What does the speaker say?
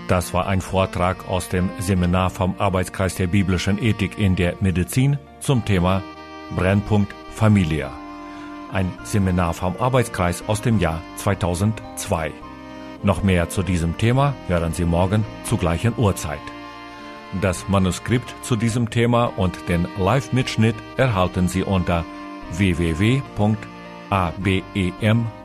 Das war ein Vortrag aus dem Seminar vom Arbeitskreis der biblischen Ethik in der Medizin zum Thema Brennpunkt Familie. Ein Seminar vom Arbeitskreis aus dem Jahr 2002. Noch mehr zu diesem Thema hören Sie morgen zur gleichen Uhrzeit. Das Manuskript zu diesem Thema und den Live-Mitschnitt erhalten Sie unter www.abem.org.